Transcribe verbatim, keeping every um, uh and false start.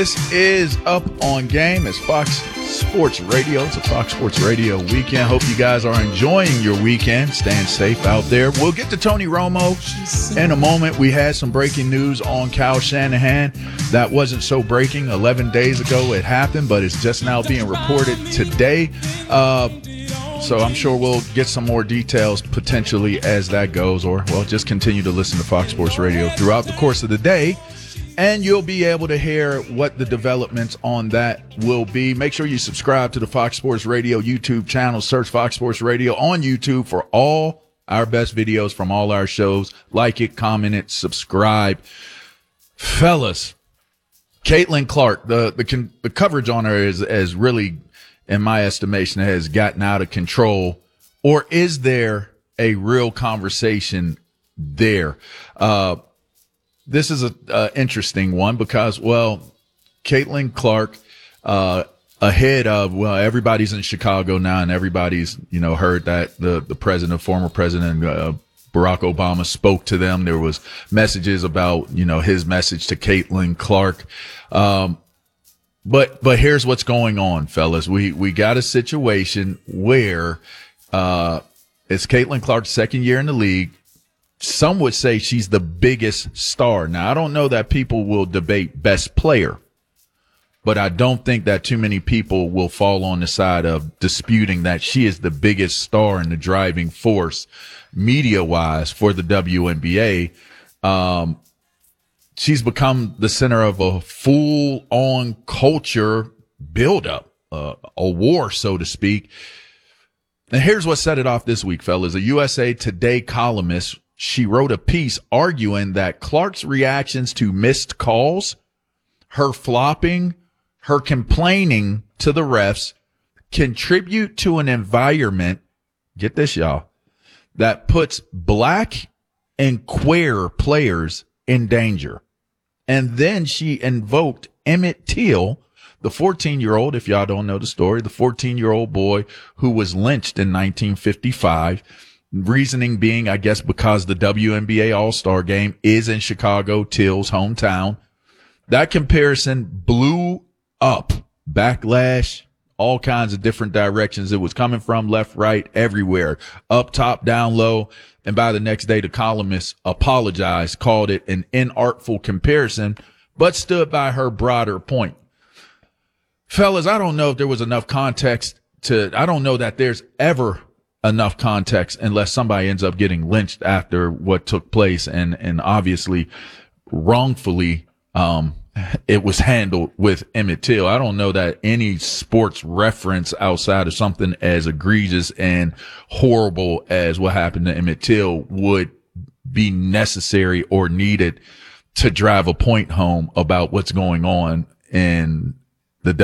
This is Up on Game. It's Fox Sports Radio. It's a Fox Sports Radio weekend. Hope you guys are enjoying your weekend. Staying safe out there. We'll get to Tony Romo in a moment. We had some breaking news on Kyle Shanahan. That wasn't so breaking. eleven days ago it happened, but it's just now being reported today. Uh, so I'm sure we'll get some more details potentially as that goes, or, well, just continue to listen to Fox Sports Radio throughout the course of the day. And you'll be able to hear what the developments on that will be. Make sure you subscribe to the Fox Sports Radio YouTube channel. Search Fox Sports Radio on YouTube for all our best videos from all our shows. Like it, comment it, subscribe. Fellas, Caitlin Clark, the the, the coverage on her is, is really, in my estimation, has gotten out of control. Or is there a real conversation there? Uh This is a uh, interesting one because, well, Caitlin Clark, uh, ahead of, well, everybody's in Chicago now, and everybody's, you know, heard that the, the president, former president, uh, Barack Obama spoke to them. There was messages about, you know, his message to Caitlin Clark. Um, but, but here's what's going on, fellas. We, we got a situation where, uh, it's Caitlin Clark's second year in the league. Some would say she's the biggest star. Now, I don't know that people will debate best player, but I don't think that too many people will fall on the side of disputing that she is the biggest star and the driving force media-wise for the W N B A. Um, she's become the center of a full-on culture buildup, uh, a war, so to speak. And here's what set it off this week, fellas. A U S A Today columnist, she wrote a piece arguing that Clark's reactions to missed calls, her flopping, her complaining to the refs contribute to an environment, get this, y'all, that puts black and queer players in danger. And then she invoked Emmett Till, the fourteen-year-old, if y'all don't know the story, the fourteen-year-old boy who was lynched in nineteen fifty-five. Reasoning being, I guess, because the W N B A All-Star game is in Chicago, Till's hometown. That comparison blew up. Backlash, all kinds of different directions. It was coming from left, right, everywhere. Up, top, down, low. And by the next day, the columnist apologized, called it an inartful comparison, but stood by her broader point. Fellas, I don't know if there was enough context to, I don't know that there's ever enough context unless somebody ends up getting lynched after what took place. And, and obviously wrongfully, um, it was handled with Emmett Till. I don't know that any sports reference outside of something as egregious and horrible as what happened to Emmett Till would be necessary or needed to drive a point home about what's going on in